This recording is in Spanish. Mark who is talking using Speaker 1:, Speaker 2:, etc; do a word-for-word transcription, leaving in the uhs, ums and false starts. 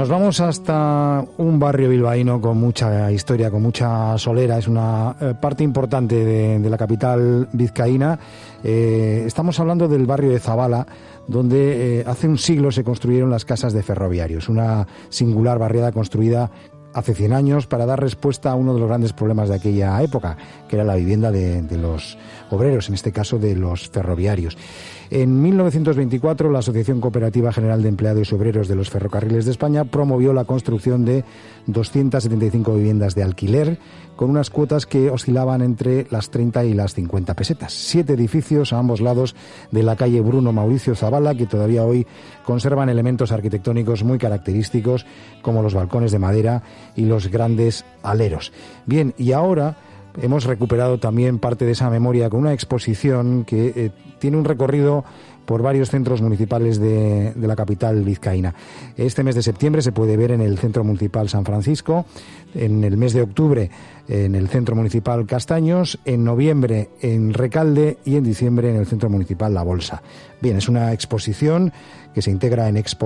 Speaker 1: Nos vamos hasta un barrio bilbaíno con mucha historia, con mucha solera. Es una eh, parte importante de, de la capital vizcaína. Eh, estamos hablando del barrio de Zabala, donde eh, hace un siglo se construyeron las casas de ferroviarios. Una singular barriada construida hace cien años para dar respuesta a uno de los grandes problemas de aquella época, que era la vivienda de, de los obreros, en este caso de los ferroviarios. En mil novecientos veinticuatro, la Asociación Cooperativa General de Empleados y Obreros de los Ferrocarriles de España promovió la construcción de doscientas setenta y cinco viviendas de alquiler, con unas cuotas que oscilaban entre las treinta y las cincuenta pesetas. Siete edificios a ambos lados de la calle Bruno Mauricio Zabala, que todavía hoy conservan elementos arquitectónicos muy característicos, como los balcones de madera y los grandes aleros. Bien, y ahora hemos recuperado también parte de esa memoria con una exposición que eh, tiene un recorrido por varios centros municipales de, de la capital vizcaína. Este mes de septiembre se puede ver en el Centro Municipal San Francisco, en el mes de octubre en el Centro Municipal Castaños, en noviembre en Recalde y en diciembre en el Centro Municipal La Bolsa. Bien, es una exposición que se integra en Expo